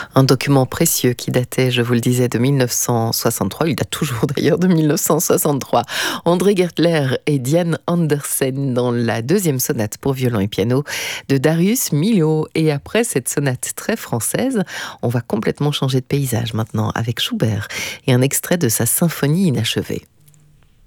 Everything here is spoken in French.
Un document précieux qui datait, je vous le disais, de 1963. Il date toujours d'ailleurs de 1963. André Gertler et Diane Andersen dans la deuxième sonate pour violon et piano de Darius Milhaud. Et après cette sonate très française, on va complètement changer de paysage maintenant avec Schubert et un extrait de sa symphonie inachevée.